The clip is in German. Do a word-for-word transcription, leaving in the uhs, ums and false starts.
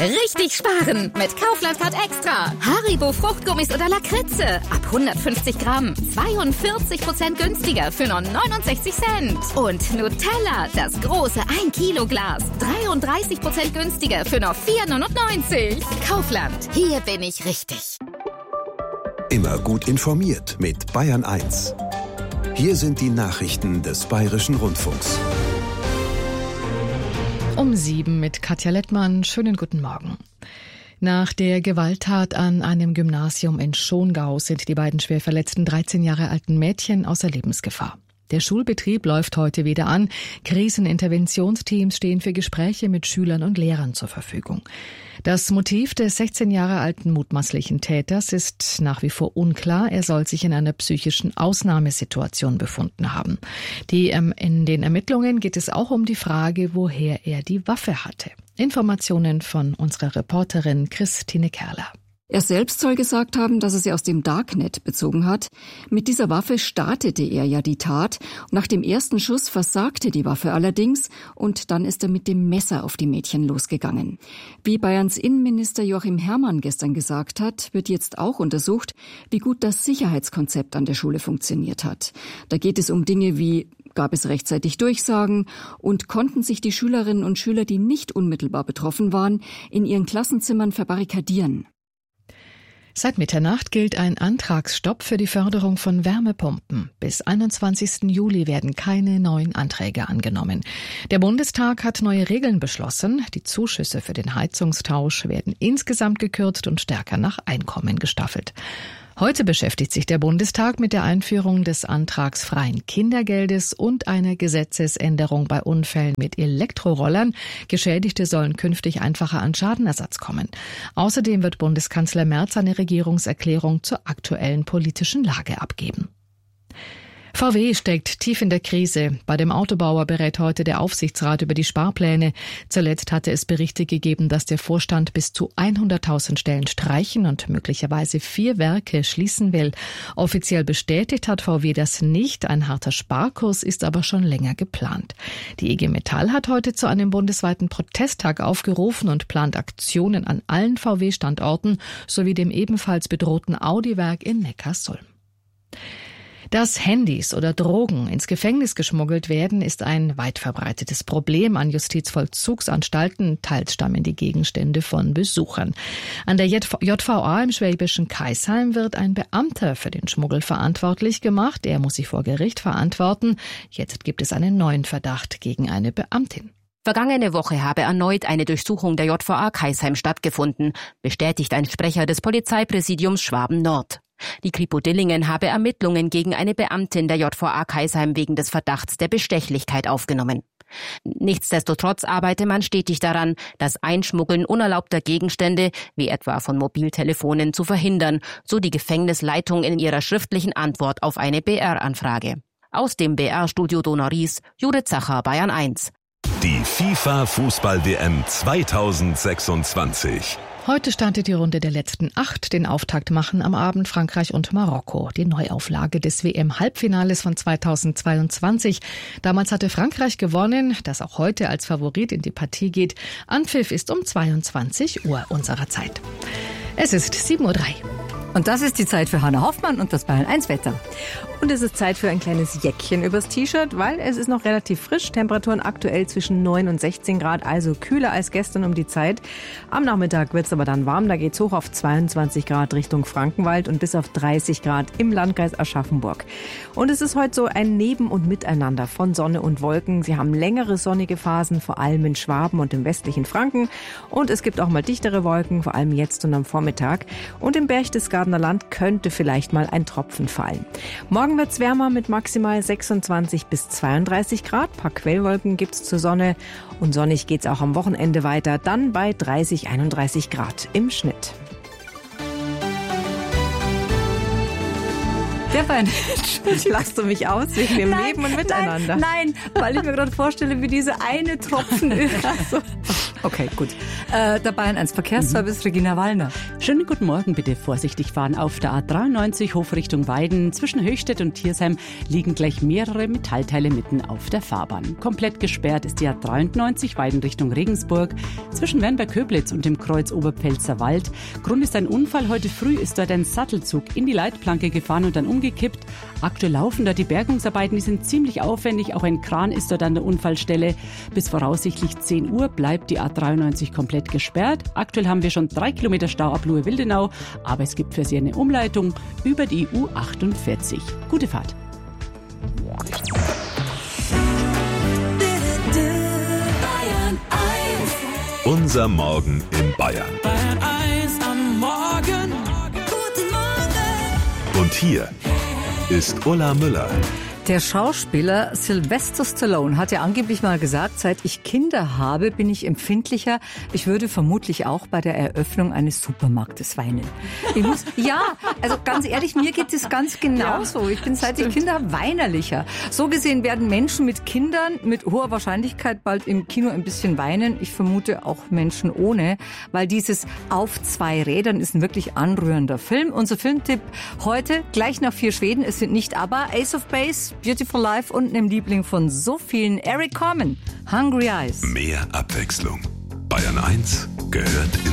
Richtig sparen mit Kaufland Card Extra. Haribo Fruchtgummis oder Lakritze. Ab hundertfünfzig Gramm. zweiundvierzig Prozent günstiger für nur neunundsechzig Cent. Und Nutella, das große ein Kilo Glas. dreiunddreißig Prozent günstiger für nur vier neunundneunzig. Kaufland, hier bin ich richtig. Immer gut informiert mit Bayern eins. Hier sind die Nachrichten des Bayerischen Rundfunks. Um sieben mit Katja Lettmann. Schönen guten Morgen. Nach der Gewalttat an einem Gymnasium in Schongau sind die beiden schwer verletzten dreizehn Jahre alten Mädchen außer Lebensgefahr. Der Schulbetrieb läuft heute wieder an. Kriseninterventionsteams stehen für Gespräche mit Schülern und Lehrern zur Verfügung. Das Motiv des sechzehn Jahre alten mutmaßlichen Täters ist nach wie vor unklar. Er soll sich in einer psychischen Ausnahmesituation befunden haben. Die, ähm, in den Ermittlungen geht es auch um die Frage, woher er die Waffe hatte. Informationen von unserer Reporterin Christine Kerler. Er selbst soll gesagt haben, dass er sie aus dem Darknet bezogen hat. Mit dieser Waffe startete er ja die Tat. Nach dem ersten Schuss versagte die Waffe allerdings und dann ist er mit dem Messer auf die Mädchen losgegangen. Wie Bayerns Innenminister Joachim Herrmann gestern gesagt hat, wird jetzt auch untersucht, wie gut das Sicherheitskonzept an der Schule funktioniert hat. Da geht es um Dinge wie: Gab es rechtzeitig Durchsagen und konnten sich die Schülerinnen und Schüler, die nicht unmittelbar betroffen waren, in ihren Klassenzimmern verbarrikadieren? Seit Mitternacht gilt ein Antragsstopp für die Förderung von Wärmepumpen. Bis einundzwanzigsten Juli werden keine neuen Anträge angenommen. Der Bundestag hat neue Regeln beschlossen. Die Zuschüsse für den Heizungstausch werden insgesamt gekürzt und stärker nach Einkommen gestaffelt. Heute beschäftigt sich der Bundestag mit der Einführung des antragsfreien Kindergeldes und einer Gesetzesänderung bei Unfällen mit Elektrorollern. Geschädigte sollen künftig einfacher an Schadenersatz kommen. Außerdem wird Bundeskanzler Merz eine Regierungserklärung zur aktuellen politischen Lage abgeben. V W steckt tief in der Krise. Bei dem Autobauer berät heute der Aufsichtsrat über die Sparpläne. Zuletzt hatte es Berichte gegeben, dass der Vorstand bis zu hunderttausend Stellen streichen und möglicherweise vier Werke schließen will. Offiziell bestätigt hat V W das nicht. Ein harter Sparkurs ist aber schon länger geplant. Die I G Metall hat heute zu einem bundesweiten Protesttag aufgerufen und plant Aktionen an allen V W-Standorten sowie dem ebenfalls bedrohten Audi-Werk in Neckarsulm. Dass Handys oder Drogen ins Gefängnis geschmuggelt werden, ist ein weit verbreitetes Problem an Justizvollzugsanstalten. Teils stammen die Gegenstände von Besuchern. An der J V A im schwäbischen Kaisheim wird ein Beamter für den Schmuggel verantwortlich gemacht. Er muss sich vor Gericht verantworten. Jetzt gibt es einen neuen Verdacht gegen eine Beamtin. Vergangene Woche habe erneut eine Durchsuchung der J V A Kaisheim stattgefunden, bestätigt ein Sprecher des Polizeipräsidiums Schwaben-Nord. Die Kripo Dillingen habe Ermittlungen gegen eine Beamtin der J V A Kaisheim wegen des Verdachts der Bestechlichkeit aufgenommen. Nichtsdestotrotz arbeite man stetig daran, das Einschmuggeln unerlaubter Gegenstände, wie etwa von Mobiltelefonen, zu verhindern, so die Gefängnisleitung in ihrer schriftlichen Antwort auf eine B R-Anfrage. Aus dem B R-Studio Donau-Ries, Judith Zacher, Bayern eins. Die FIFA-Fußball-W M zweitausendsechsundzwanzig. Heute startet die Runde der letzten acht. Den Auftakt machen am Abend Frankreich und Marokko. Die Neuauflage des W M-Halbfinales von zweitausendzweiundzwanzig. Damals hatte Frankreich gewonnen, das auch heute als Favorit in die Partie geht. Anpfiff ist um zweiundzwanzig Uhr unserer Zeit. Es ist sieben Uhr drei. Und das ist die Zeit für Hanna Hoffmann und das Bayern eins Wetter. Und es ist Zeit für ein kleines Jäckchen übers T-Shirt, weil es ist noch relativ frisch. Temperaturen aktuell zwischen neun und sechzehn Grad, also kühler als gestern um die Zeit. Am Nachmittag wird es aber dann warm. Da geht es hoch auf zweiundzwanzig Grad Richtung Frankenwald und bis auf dreißig Grad im Landkreis Aschaffenburg. Und es ist heute so ein Neben- und Miteinander von Sonne und Wolken. Sie haben längere sonnige Phasen, vor allem in Schwaben und im westlichen Franken. Und es gibt auch mal dichtere Wolken, vor allem jetzt und am Vormittag. Und im Berchtesgadener Land könnte vielleicht mal ein Tropfen fallen. Morgen wird es wärmer mit maximal sechsundzwanzig bis zweiunddreißig Grad. Ein paar Quellwolken gibt es zur Sonne. Und sonnig geht es auch am Wochenende weiter. Dann bei dreißig, einunddreißig Grad im Schnitt. Stefan, Lachst du mich aus wegen dem nein, Leben und Miteinander? Nein, nein, weil ich mir gerade vorstelle, wie diese eine Tropfen Öl. Also, Okay, gut. Äh, der Bayern eins Verkehrsservice, mhm. Regina Wallner. Schönen guten Morgen, bitte vorsichtig fahren auf der A dreiundneunzig Hof Richtung Weiden. Zwischen Höchstädt und Thiersheim liegen gleich mehrere Metallteile mitten auf der Fahrbahn. Komplett gesperrt ist die A dreiundneunzig Weiden Richtung Regensburg. Zwischen Wernberg-Köblitz und dem Kreuz Oberpfälzer Wald. Grund ist ein Unfall. Heute früh ist dort ein Sattelzug in die Leitplanke gefahren und dann umgekippt. Aktuell laufen da die Bergungsarbeiten, die sind ziemlich aufwendig. Auch ein Kran ist dort an der Unfallstelle. Bis voraussichtlich zehn Uhr bleibt die A dreiundneunzig komplett gesperrt. Aktuell haben wir schon drei Kilometer Stau ab Luhe-Wildenau, aber es gibt für Sie eine Umleitung über die U achtundvierzig. Gute Fahrt. Unser Morgen in Bayern. Bayern eins am Morgen. Guten Morgen. Und hier ist Ulla Müller. Der Schauspieler Sylvester Stallone hat ja angeblich mal gesagt, seit ich Kinder habe, bin ich empfindlicher. Ich würde vermutlich auch bei der Eröffnung eines Supermarktes weinen. Ich muss, ja, also ganz ehrlich, mir geht es ganz genauso. Ich bin seit ich Kinder habe weinerlicher. So gesehen werden Menschen mit Kindern mit hoher Wahrscheinlichkeit bald im Kino ein bisschen weinen. Ich vermute auch Menschen ohne, weil dieses Auf zwei Rädern ist ein wirklich anrührender Film. Unser Filmtipp heute, gleich nach vier Schweden. Es sind nicht aber Ace of Base, Beautiful Life und einem Liebling von so vielen, Eric Carmen, Hungry Eyes. Mehr Abwechslung. Bayern eins gehört in